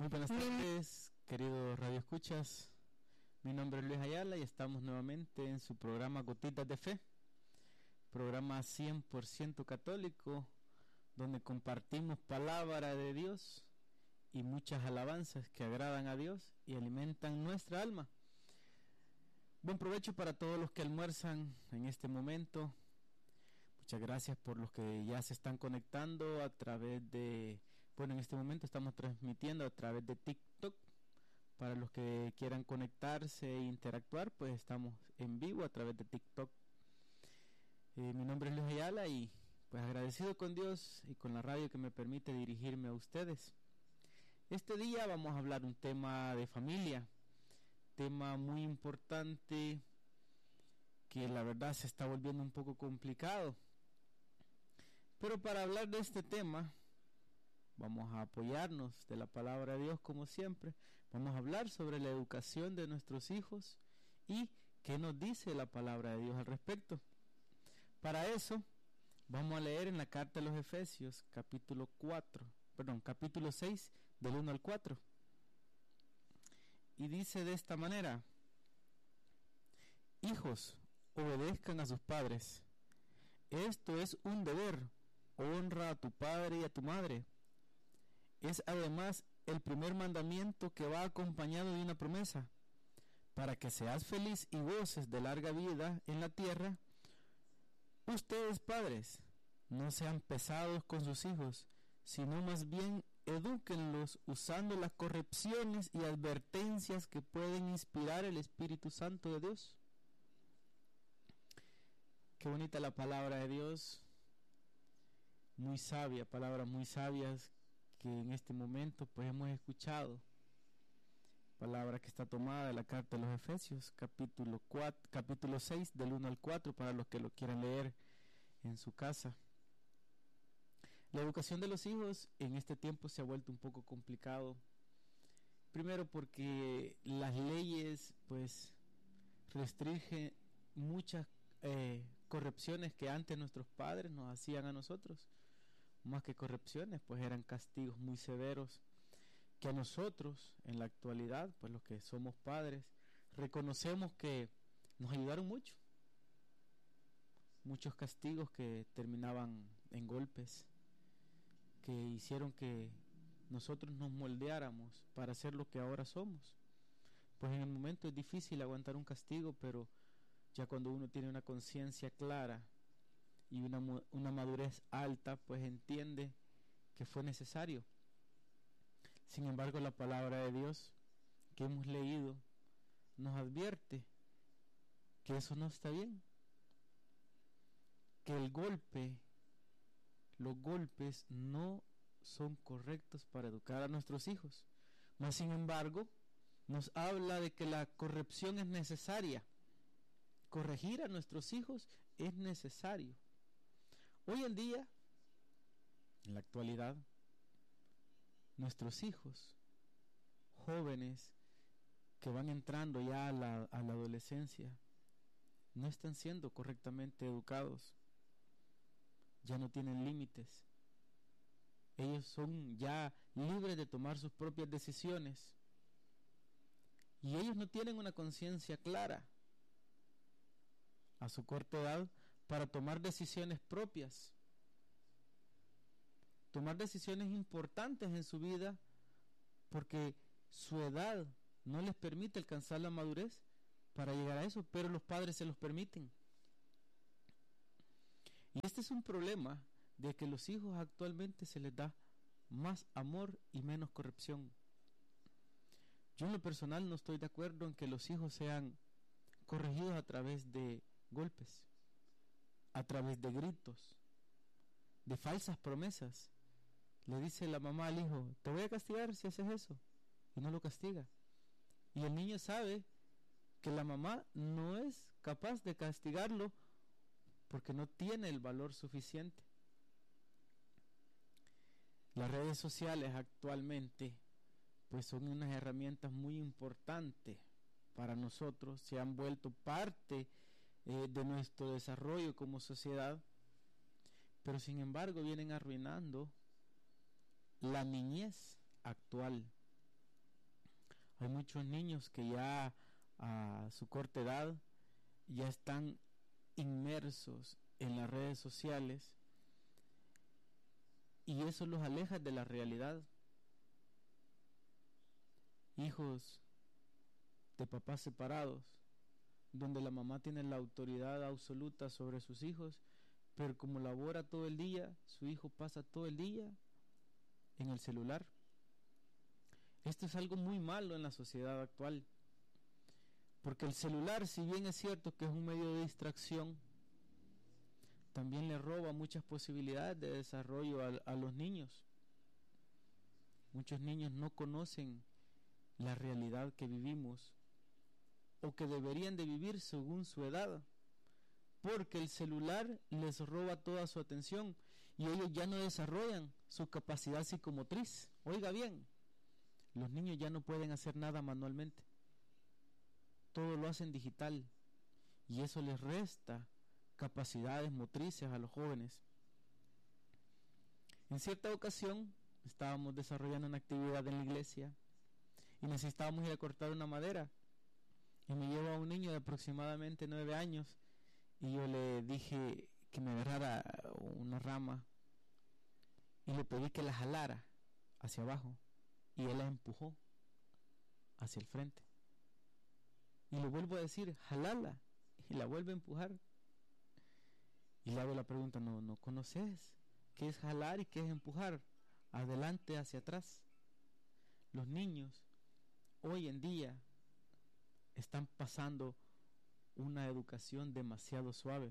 Muy buenas tardes, queridos radioescuchas. Mi nombre es Luis Ayala y estamos nuevamente en su programa Gotitas de Fe, programa 100% católico, donde compartimos palabra de Dios y muchas alabanzas que agradan a Dios y alimentan nuestra alma. Buen provecho para todos los que almuerzan en este momento. Muchas gracias por los que ya se están conectando a través de... Bueno, en este momento estamos transmitiendo a través de TikTok. Para los que quieran conectarse e interactuar, pues estamos en vivo a través de TikTok. Mi nombre es Luis Ayala y pues agradecido con Dios y con la radio que me permite dirigirme a ustedes. Este día vamos a hablar un tema de familia, tema muy importante que la verdad se está volviendo un poco complicado. Pero para hablar de este tema, vamos a apoyarnos de la palabra de Dios como siempre. Vamos a hablar sobre la educación de nuestros hijos y qué nos dice la palabra de Dios al respecto. Para eso, vamos a leer en la carta de los Efesios, capítulo 6, del 1 al 4. Y dice de esta manera: Hijos, obedezcan a sus padres. Esto es un deber. Honra a tu padre y a tu madre. Es además el primer mandamiento que va acompañado de una promesa, para que seas feliz y goces de larga vida en la tierra. Ustedes, padres, no sean pesados con sus hijos, sino más bien edúquenlos usando las correcciones y advertencias que pueden inspirar el Espíritu Santo de Dios. Qué bonita la palabra de Dios, muy sabia, palabras muy sabias que en este momento pues hemos escuchado. Palabra que está tomada de la carta de los Efesios, capítulo 6, del 1 al 4, para los que lo quieran leer en su casa. La educación de los hijos en este tiempo se ha vuelto un poco complicado. Primero porque las leyes pues restringen muchas correcciones que antes nuestros padres nos hacían a nosotros. Más que correcciones, pues eran castigos muy severos que a nosotros en la actualidad, pues los que somos padres, reconocemos que nos ayudaron mucho. Muchos castigos que terminaban en golpes, que hicieron que nosotros nos moldeáramos para ser lo que ahora somos. Pues en el momento es difícil aguantar un castigo, pero ya cuando uno tiene una conciencia clara y una madurez alta, pues entiende que fue necesario. Sin embargo, la palabra de Dios que hemos leído nos advierte que eso no está bien, que los golpes no son correctos para educar a nuestros hijos. Mas sin embargo, nos habla de que la corrección es necesaria. Corregir a nuestros hijos es necesario. Hoy en día, en la actualidad, nuestros hijos, jóvenes que van entrando ya a la adolescencia, no están siendo correctamente educados, ya no tienen límites. Ellos son ya libres de tomar sus propias decisiones y ellos no tienen una conciencia clara a su corta edad para tomar decisiones propias, tomar decisiones importantes en su vida, porque su edad no les permite alcanzar la madurez para llegar a eso, pero los padres se los permiten. Y este es un problema de que los hijos actualmente se les da más amor y menos corrección. Yo en lo personal no estoy de acuerdo en que los hijos sean corregidos a través de golpes, a través de gritos, de falsas promesas. Le dice la mamá al hijo: te voy a castigar si haces eso, y no lo castiga. Y el niño sabe que la mamá no es capaz de castigarlo porque no tiene el valor suficiente. Las redes sociales actualmente pues son unas herramientas muy importantes para nosotros, se han vuelto parte de nuestro desarrollo como sociedad, pero sin embargo vienen arruinando la niñez actual. Hay muchos niños que ya a su corta edad ya están inmersos en las redes sociales y eso los aleja de la realidad. Hijos de papás separados, donde la mamá tiene la autoridad absoluta sobre sus hijos, pero como labora todo el día, su hijo pasa todo el día en el celular. Esto es algo muy malo en la sociedad actual, porque el celular, si bien es cierto que es un medio de distracción, también le roba muchas posibilidades de desarrollo a los niños. Muchos niños no conocen la realidad que vivimos o que deberían de vivir según su edad, porque el celular les roba toda su atención y ellos ya no desarrollan su capacidad psicomotriz. Oiga bien, los niños ya no pueden hacer nada manualmente, todo lo hacen digital y eso les resta capacidades motrices a los jóvenes. En cierta ocasión estábamos desarrollando una actividad en la iglesia y necesitábamos ir a cortar una madera y me llevo a un niño de aproximadamente 9 años y yo le dije que me agarrara una rama y le pedí que la jalara hacia abajo y él la empujó hacia el frente y le vuelvo a decir jalala y la vuelve a empujar y le hago la pregunta, ¿no conoces qué es jalar y qué es empujar adelante hacia atrás? Los niños hoy en día están pasando una educación demasiado suave,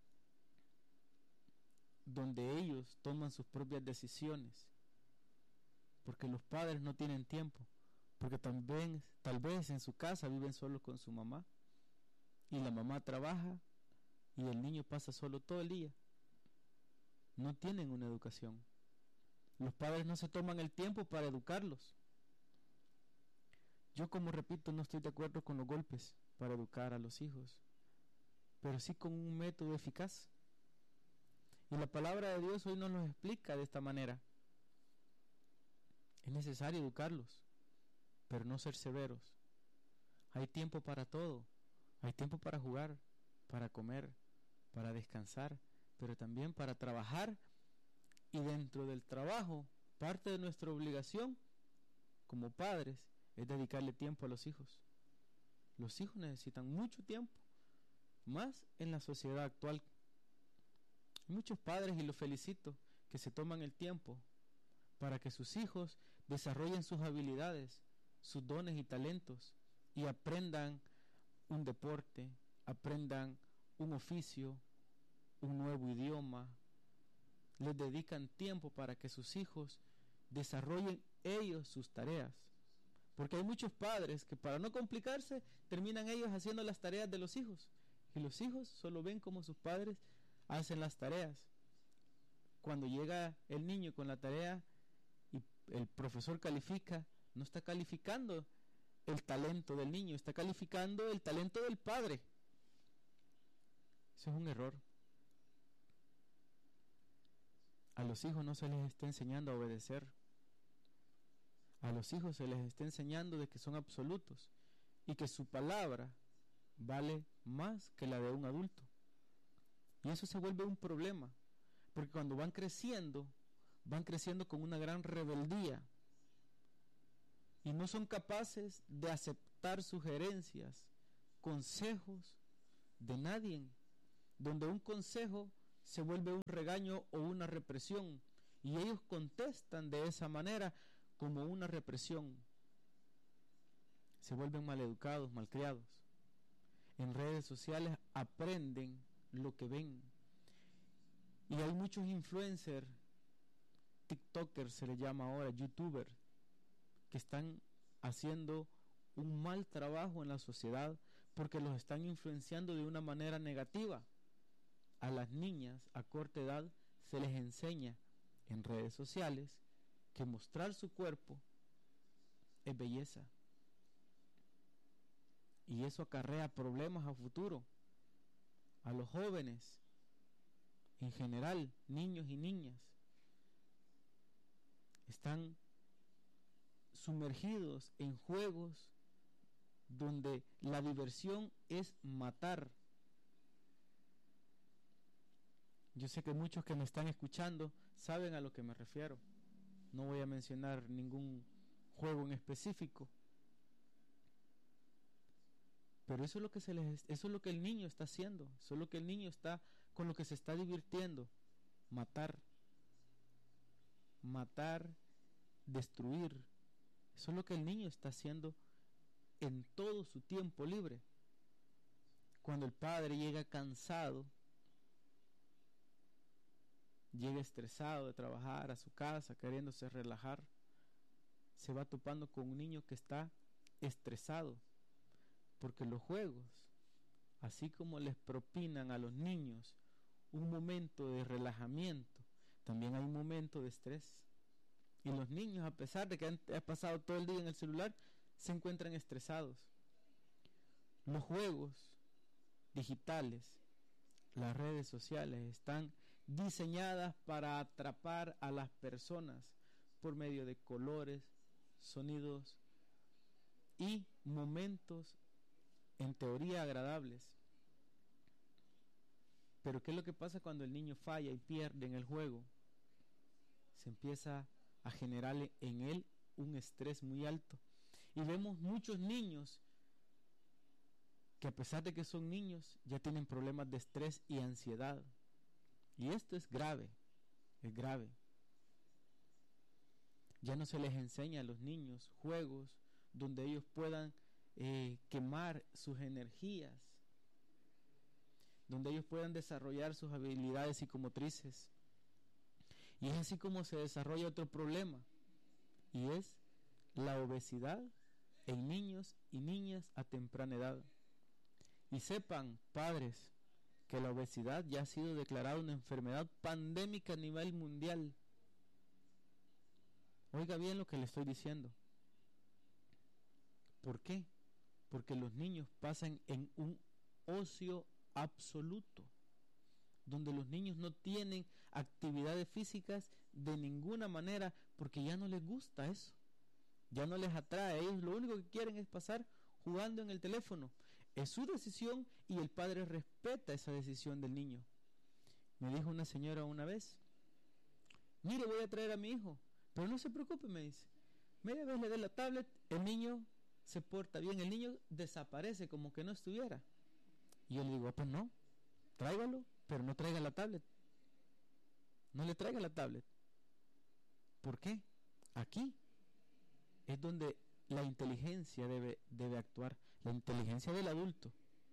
donde ellos toman sus propias decisiones, porque los padres no tienen tiempo, porque también, tal vez en su casa viven solo con su mamá, y la mamá trabaja, y el niño pasa solo todo el día. No tienen una educación. Los padres no se toman el tiempo para educarlos. Yo, como repito, no estoy de acuerdo con los golpes para educar a los hijos, pero sí con un método eficaz. Y la palabra de Dios hoy nos lo explica de esta manera. Es necesario educarlos, pero no ser severos. Hay tiempo para todo. Hay tiempo para jugar, para comer, para descansar, pero también para trabajar. Y dentro del trabajo, parte de nuestra obligación como padres es dedicarle tiempo a los hijos. Los hijos necesitan mucho tiempo, más en la sociedad actual. Hay muchos padres, y los felicito, que se toman el tiempo para que sus hijos desarrollen sus habilidades, sus dones y talentos y aprendan un deporte, aprendan un oficio, un nuevo idioma. Les dedican tiempo para que sus hijos desarrollen ellos sus tareas. Porque hay muchos padres que, para no complicarse, terminan ellos haciendo las tareas de los hijos. Y los hijos solo ven cómo sus padres hacen las tareas. Cuando llega el niño con la tarea y el profesor califica, no está calificando el talento del niño, está calificando el talento del padre. Eso es un error. A los hijos no se les está enseñando a obedecer. A los hijos se les está enseñando de que son absolutos y que su palabra vale más que la de un adulto. Y eso se vuelve un problema, porque cuando van creciendo con una gran rebeldía y no son capaces de aceptar sugerencias, consejos de nadie, donde un consejo se vuelve un regaño o una represión, y ellos contestan de esa manera como una represión. Se vuelven maleducados, malcriados. En redes sociales aprenden lo que ven. Y hay muchos influencers, TikTokers se les llama ahora, YouTubers, que están haciendo un mal trabajo en la sociedad porque los están influenciando de una manera negativa. A las niñas a corta edad se les enseña en redes sociales que mostrar su cuerpo es belleza. Y eso acarrea problemas a futuro. A los jóvenes, en general, niños y niñas, están sumergidos en juegos donde la diversión es matar. Yo sé que muchos que me están escuchando saben a lo que me refiero. No voy a mencionar ningún juego en específico, pero eso es lo que eso es lo que el niño está haciendo, eso es lo que el niño está, con lo que se está divirtiendo. Matar, destruir. Eso es lo que el niño está haciendo en todo su tiempo libre. Cuando el padre llega cansado, llega estresado de trabajar a su casa, queriéndose relajar, se va topando con un niño que está estresado, porque los juegos, así como les propinan a los niños un momento de relajamiento, también hay un momento de estrés. Y los niños, a pesar de que han pasado todo el día en el celular, se encuentran estresados. Los juegos digitales, las redes sociales, están diseñadas para atrapar a las personas por medio de colores, sonidos y momentos en teoría agradables. Pero ¿qué es lo que pasa cuando el niño falla y pierde en el juego? Se empieza a generar en él un estrés muy alto. Y vemos muchos niños que, a pesar de que son niños, ya tienen problemas de estrés y ansiedad. Y esto es grave, es grave. Ya no se les enseña a los niños juegos donde ellos puedan quemar sus energías, donde ellos puedan desarrollar sus habilidades psicomotrices. Y es así como se desarrolla otro problema, y es la obesidad en niños y niñas a temprana edad. Y sepan, padres, que la obesidad ya ha sido declarada una enfermedad pandémica a nivel mundial. Oiga bien lo que le estoy diciendo. ¿Por qué? Porque los niños pasan en un ocio absoluto, donde los niños no tienen actividades físicas de ninguna manera, porque ya no les gusta eso, ya no les atrae. Ellos lo único que quieren es pasar jugando en el teléfono. Es su decisión y el padre respeta esa decisión del niño. Me dijo una señora una vez: mire, voy a traer a mi hijo, pero no se preocupe, me dice, media vez le dé la tablet, el niño se porta bien, el niño desaparece como que no estuviera. Y yo le digo: pues no, tráigalo, pero no traiga la tablet, no le traiga la tablet. ¿Por qué? Aquí es donde la inteligencia debe actuar, la inteligencia del adulto.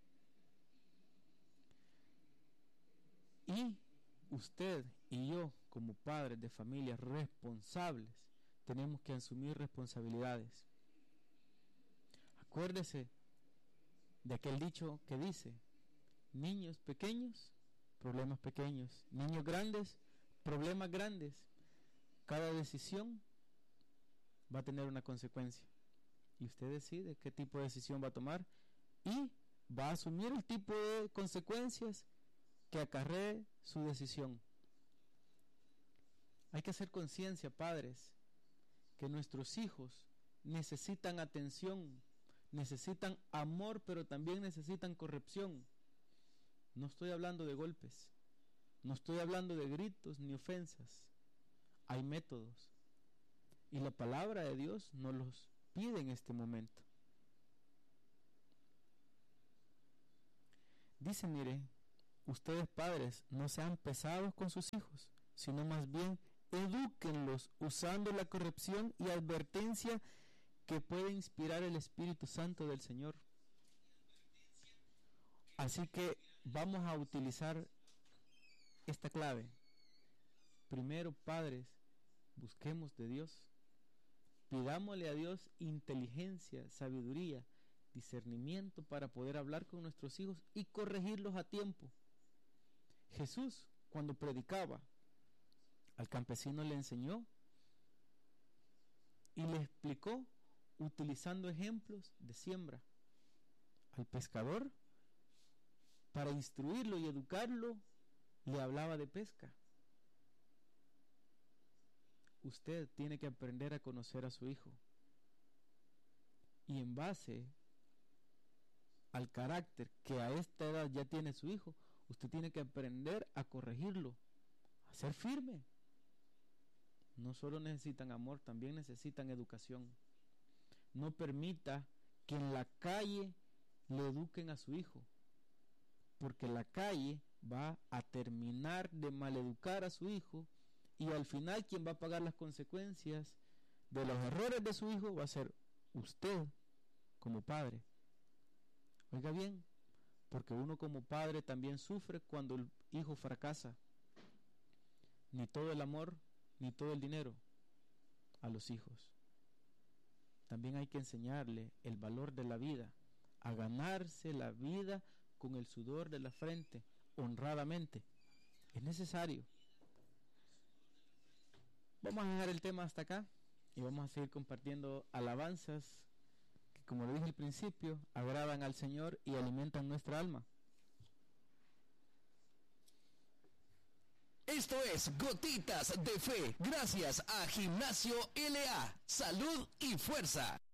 Y usted y yo, como padres de familias responsables, tenemos que asumir responsabilidades. Acuérdese de aquel dicho que dice: niños pequeños, problemas pequeños; niños grandes, problemas grandes. Cada decisión va a tener una consecuencia, y usted decide qué tipo de decisión va a tomar y va a asumir el tipo de consecuencias que acarree su decisión. Hay que hacer conciencia, padres, que nuestros hijos necesitan atención, necesitan amor, pero también necesitan corrección. No estoy hablando de golpes, no estoy hablando de gritos ni ofensas. Hay métodos, y la palabra de Dios nos los pide en este momento. Dice, mire, ustedes padres no sean pesados con sus hijos, sino más bien edúquenlos usando la corrección y advertencia que puede inspirar el Espíritu Santo del Señor. Así que vamos a utilizar esta clave. Primero, padres, busquemos de Dios. Pidámosle a Dios inteligencia, sabiduría, discernimiento para poder hablar con nuestros hijos y corregirlos a tiempo. Jesús, cuando predicaba, al campesino le enseñó y le explicó utilizando ejemplos de siembra. Al pescador, para instruirlo y educarlo, le hablaba de pesca. Usted tiene que aprender a conocer a su hijo y en base al carácter que a esta edad ya tiene su hijo, usted tiene que aprender a corregirlo, a ser firme. No solo necesitan amor, también necesitan educación. No permita que en la calle le eduquen a su hijo, porque la calle va a terminar de maleducar a su hijo, y al final quien va a pagar las consecuencias de los errores de su hijo va a ser usted como padre. Oiga bien, porque uno como padre también sufre cuando el hijo fracasa. Ni todo el amor ni todo el dinero a los hijos. También hay que enseñarle el valor de la vida, a ganarse la vida con el sudor de la frente, honradamente. Es necesario. Vamos a dejar el tema hasta acá y vamos a seguir compartiendo alabanzas que, como lo dije al principio, agradan al Señor y alimentan nuestra alma. Esto es Gotitas de Fe, gracias a Gimnasio LA, Salud y Fuerza.